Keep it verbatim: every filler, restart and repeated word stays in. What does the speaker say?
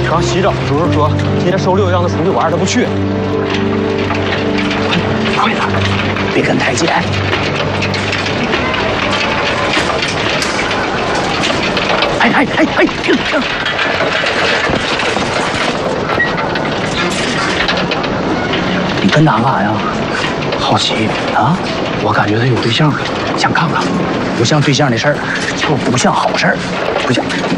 刚西长叔叔说今天收六样的出去玩，他不去。 快点，别跟太近。哎哎哎哎，停停！你跟他干啥呀？好奇啊！我感觉他有对象了，想看看。不像对象的事儿，就不像好事儿，不像。